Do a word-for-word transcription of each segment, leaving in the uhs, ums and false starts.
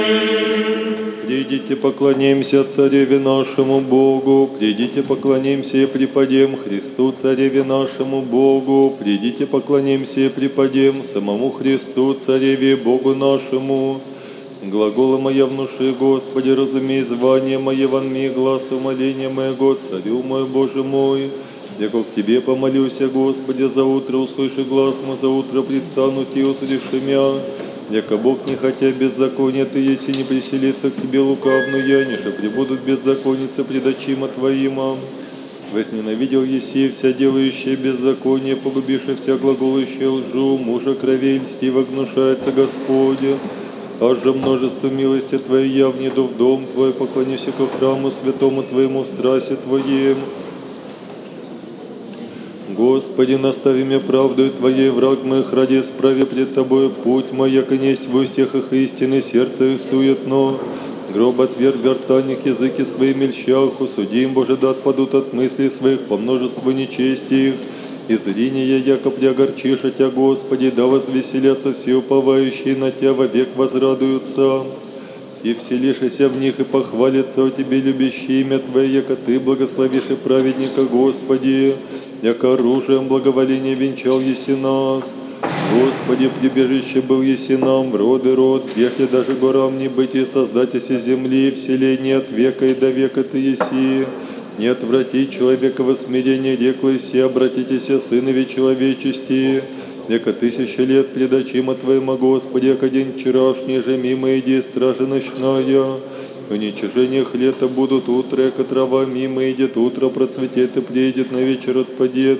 Придите, поклонимся Цареве нашему Богу, придите, поклонимся и преподем Христу, Цареве нашему Богу, придите, поклонимся и преподем самому Христу, Цареве Богу нашему. Глагола моя внуши, Господи, разумей звание мое, вонми глаз умоления моего, Царю мой, Боже мой. Яко к Тебе помолюся, Господи, за утро услыши глаз мой, за утро предстану Ти, услыши мя. Яко Бог не хотя беззакония Ты, если не приселится к Тебе лукавную, я, ниже пребудут беззаконницы пред очима Твоима. Возненавидел еси вся делающая беззаконие, погубивши вся глаголающая лжу, мужа кровей льстиво гнушается Господи. Аж же множество милости Твоей я внеду в дом Твой, поклонюсь ко храму святому Твоему в страсе Твоем. Господи, настави меня правдою Твоей, враг моих ради справи пред Тобой путь мой, яко несть в устьях их истины, сердце их суетно. Гроб отверг гортань их, языки свои мельчаху, суди им, Боже, да отпадут от мыслей своих по множеству нечестий их. И зрение, яко приогорчишь Тя, Господи, да возвеселятся все уповающие на Тя, вовек возрадуются. И вселишься в них, и похвалятся о Тебе, любящие имя Твое, яко Ты благословишь и праведника, Господи, яко оружием благоволения венчал еси нас. Господи, прибежище был еси нам в роды род, прежде даже горам не быть и создатися земли, вселение от века и до века Ты еси. Не отврати человека во смирение, реклоси, обратитесь, сынови человечести, яко тысяча лет пред очима Твоима, Господи, яко день вчерашний же мимо иди, стража ночная. Уничижениях лета будут утро, яко трава мимо идет, утро процветет и приедет, на вечер отпадет.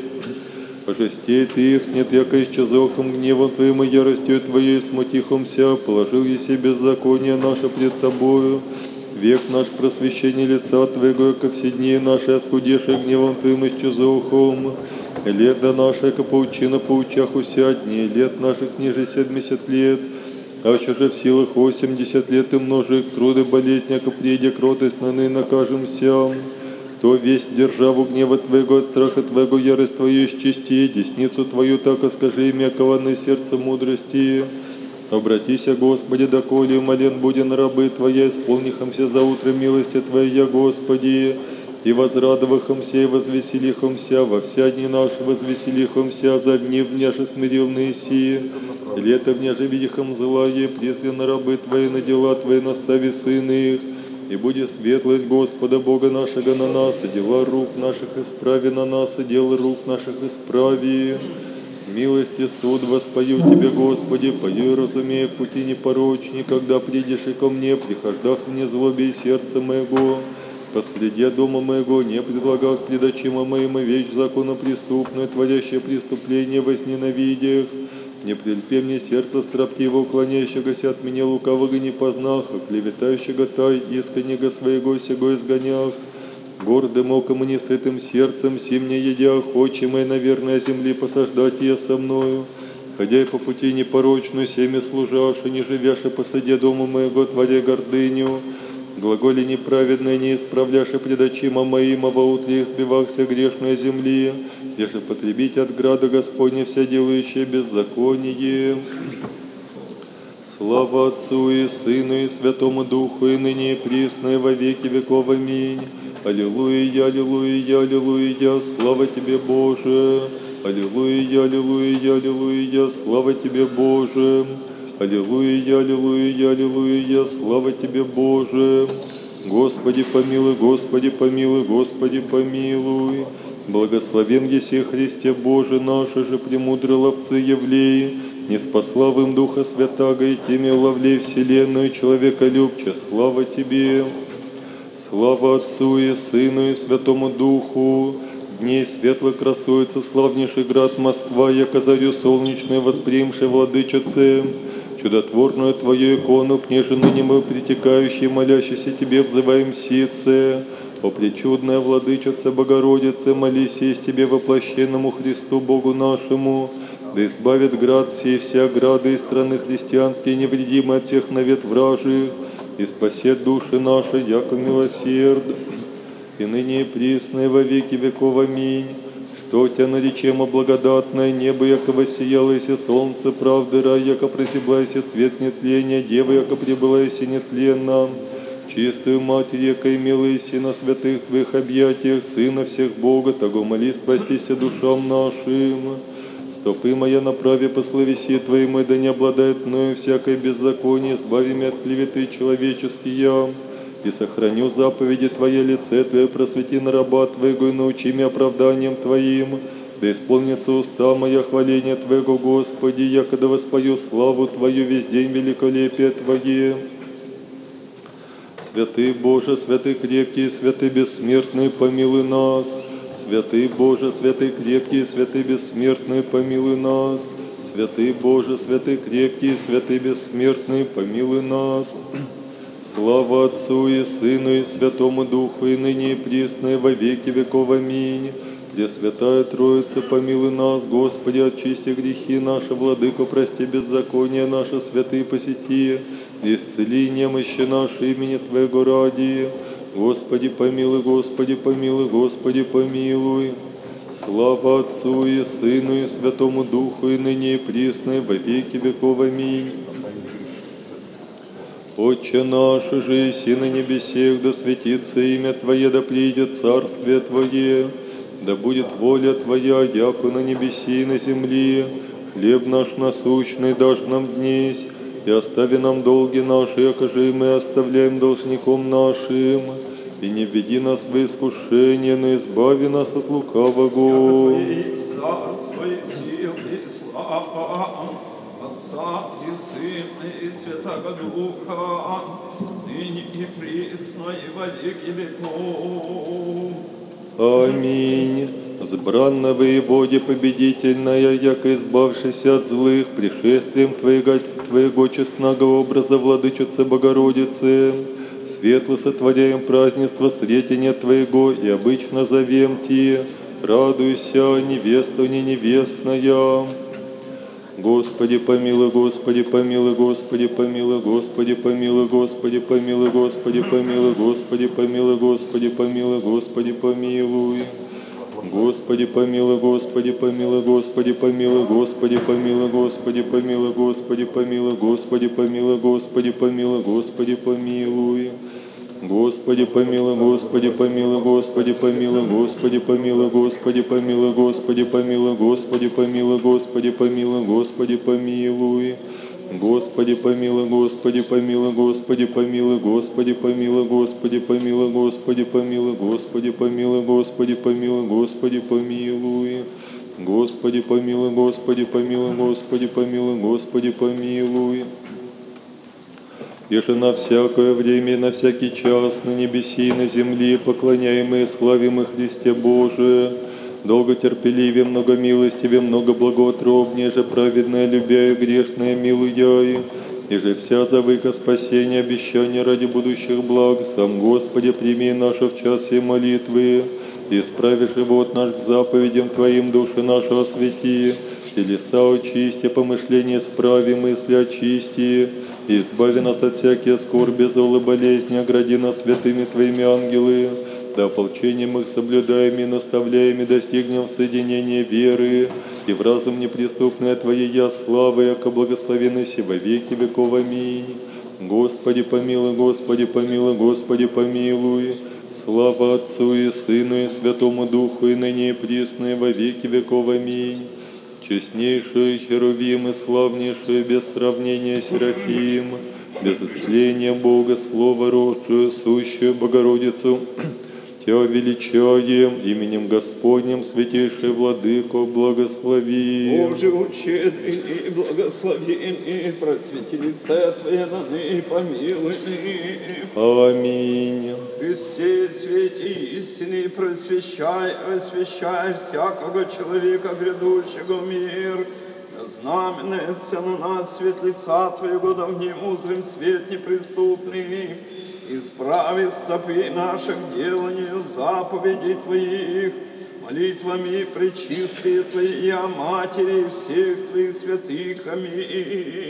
Пожестеет и искнет, яко исчезохом гневом Твоим и яростью Твоей смутихомся, положил еси беззаконие наше пред Тобою. Век наш просвещение лица Твоего, яко все дни наши оскудеши гневом Твоим исчезохом. Лето наше, яко паучина паучах уся дней, лет наших ниже семьдесят лет. Аще же в силах восемьдесят лет и множек труды болезнь, яко приеде кротость на ны накажемся. То весь державу гнева Твоего, от страха Твоего, ярость Твою исчисти, десницу Твою так скажи имя, кованы сердце мудрости. Обратися, Господи, доколе умолен будем рабы Твоя, исполнихомся за утро милости Твоя, Господи, и возрадовахомся, и возвеселихомся, во вся дни наши возвеселихомся, за дни вняже смирил Неси. Лето вняже видихом злае, пресли на рабы Твои, на дела Твои настави сыны их. И будет светлость Господа Бога нашего на нас, и дела рук наших исправи на нас, и дела рук наших исправи. Милости суд воспою Тебе, Господи, пою, разумея, пути непорочни, когда придешь и ко мне, прихождах мне злобе и сердце моего. Последи дома моего, не предлагах пред очима моим, и вещь законопреступную, творящее преступление возненавидях. Не прельпе мне сердце строптиво, уклоняющегося от меня лукавого не познах, а клеветающего тай исконего своего сего изгонях. Гордым оком и несытым сердцем сим не едя, хочемой, наверное, земли посаждать я со мною. Ходя по пути непорочную, семя служаши, не живяши посаде дома моего, творя гордыню. Глаголи неправедные, не исправляши пред очима моим, а во утре избивахся грешной земли, где же потребить от града Господня вся делающая беззаконие. Слава Отцу и Сыну и Святому Духу, и ныне и присно, и во веки веков. Аминь. Аллилуйя, аллилуйя, аллилуйя, слава Тебе, Боже. Аллилуйя, аллилуйя, аллилуйя, слава Тебе, Боже. Аллилуйя, аллилуйя, аллилуйя, слава Тебе, Боже. Господи помилуй, Господи помилуй, Господи помилуй. Благословен еси Христе Боже наши же, премудрый ловцы Евлеи, не спасла в им Духа Святаго, и теми уловлей вселенную человеколюбче. Слава Тебе. Слава Отцу и Сыну и Святому Духу. Дней светло красуется славнейший град Москва, яко зарю солнечную восприимшей владычице. Чудотворную Твою икону, княже ныне мы притекающие, молящиеся Тебе, взываем сице. О пречудная владычица Богородице, молись из Тебе воплощенному Христу Богу нашему, да избавит град сей все ограды и страны христианские невредимые от всех навет вражих, и спасет души наши, яко милосерд, и ныне и присно, и во веки веков. Аминь. Что тебя наречемо благодатное небо, яко воссияло еси солнце правды, рай, яко прозябла еси цвет нетления, дева, яко прибыла еси нетленна. Чистую Матерь, яко имела еси на святых твоих объятиях, Сына всех Бога, того моли спастися душам нашим. Стопы моя на праве по словеси Твоему, да не обладает мною всякое беззаконие, избави меня от клеветы человеческие. И сохраню заповеди Твои, лице Твое просвети на раба Твоего, и научи меня оправданием Твоим. Да исполнится уста моя хваление Твоего, Господи, якогда воспою славу Твою весь день великолепие Твое. Святый Боже, святый крепкий, святый бессмертный, помилуй нас. Святый Боже, святый крепкий, святый бессмертный, помилуй нас. Святый Боже, святый крепкий, святый бессмертный, помилуй нас. Слава Отцу и Сыну и Святому Духу, и ныне и присно, и во веки веков. Аминь. Пресвятая Троица, помилуй нас, Господи, очисти грехи наши, Владыко, прости беззаконие наше, святые посети, исцели немощи наши имени Твоего ради. Господи, помилуй, Господи, помилуй, Господи, помилуй. Слава Отцу и Сыну и Святому Духу, и ныне и присно, и во веки веков. Аминь. Отче наш, же еси на небесех, да светится имя Твое, да придет царствие Твое, да будет воля Твоя, яко на небеси и на земли. Хлеб наш насущный дашь нам днесь, и остави нам долги наши, яко же и мы оставляем должником нашим. И не введи нас в искушение, но избави нас от лукавого. Царство и сил и слава Отца и Сына и Святого Духа, ныне и присно и во веки веков. Аминь. Сбранна воеводе победительная, яко избавшися от злых, пришествием Твоего, Твоего честного образа, Владычице Богородице, светло сотворяем празднество Сретения Твоего, и обычно зовем Ти, радуйся, невеста не невестная. Господи, помилуй, Господи, помилуй, Господи, помилуй, Господи, помилуй, Господи, помилуй, Господи, помилуй, Господи, помилуй, Господи, помилуй, Господи, помилуй. Господи, помилуй, Господи, помилуй, Господи, помилуй, Господи, помилуй, Господи, помилуй, Господи, помилуй, Господи, помилуй, Господи, помилуй, Господи, помилуй. Господи, помилуй, Господи, помилуй, Господи, помилуй, Господи, помилуй, Господи, помилуй, Господи, помилуй, Господи, помилуй, Господи, помилуй, Господи, помилуй. Господи, помилуй, Господи, помилуй, Господи, помилуй, Господи, помилуй, Господи, помилуй, Господи, помилуй, Господи, помилуй, Господи, помилуй, Господи, помилуй. Господи, помилуй, Господи, помилуй, Господи, помилуй, Господи, помилуй. Еже на всякое время и на всякий час на небеси и на земле поклоняемые славим Христе Божие, долготерпеливее, многомилостивее, много благоутробнее же праведное, любя и грешное, милуя, и же вся завыка спасения, обещания ради будущих благ, сам Господи, прими наше в часе молитвы, исправи живот наш к заповедям Твоим, души нашу освети, телеса очисти, помышления справи, мысли очисти, избави нас от всякие скорби, зло и болезни, огради нас святыми Твоими ангелы, да ополчением их соблюдаем и наставляем, и достигнем соединения веры, и в разум неприступное Твоей славы, яко благословенный си во веки веков. Аминь. Господи, помилуй, Господи, помилуй, Господи, помилуй. Слава Отцу и Сыну и Святому Духу, и ныне и присно, и во веки веков. Аминь. Честнейший Херувим и славнейший без сравнения Серафим, без истления Бога, Слово рождую, сущую Богородицу, Тебя величаем, именем Господним, святейший Владыко, благослови. Боже, ученый и благословенный, просвети лице Твое на ныне, помилуй. Аминь. Христе, свете истины, просвещай, освящай всякого человека, грядущего в мир. Да знаменается на нас свет лица Твоего, да в нем узрим свет неприступный. Исправи стопы наших деланию заповедей Твоих, молитвами пречистые Твоей Матери всех Твоих святых. Аминь.